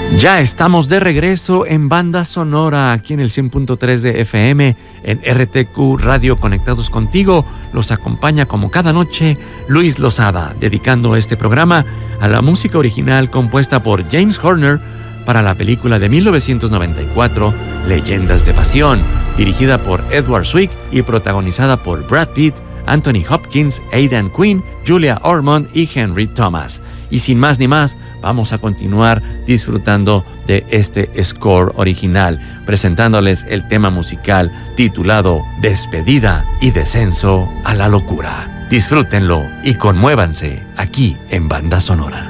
Ya estamos de regreso en Banda Sonora, aquí en el 100.3 de FM, en RTQ Radio Conectados Contigo. Los acompaña como cada noche Luis Lozada, dedicando este programa a la música original compuesta por James Horner para la película de 1994, Leyendas de Pasión, dirigida por Edward Zwick y protagonizada por Brad Pitt, Anthony Hopkins, Aidan Quinn, Julia Ormond y Henry Thomas. Y sin más ni más, vamos a continuar disfrutando de este score original, presentándoles el tema musical titulado Despedida y Descenso a la Locura. Disfrútenlo y conmuévanse aquí en Banda Sonora.